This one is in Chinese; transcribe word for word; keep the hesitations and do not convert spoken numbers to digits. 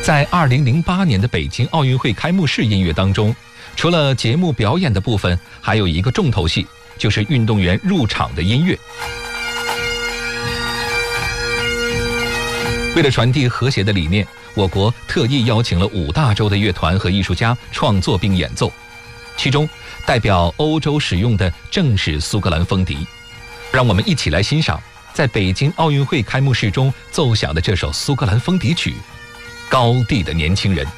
在二零零八年的北京奥运会开幕式音乐当中，除了节目表演的部分，还有一个重头戏，就是运动员入场的音乐。为了传递和谐的理念，我国特意邀请了五大洲的乐团和艺术家创作并演奏，其中代表欧洲使用的正是苏格兰风笛。让我们一起来欣赏在北京奥运会开幕式中奏响的这首苏格兰风笛曲《高地的年轻人》。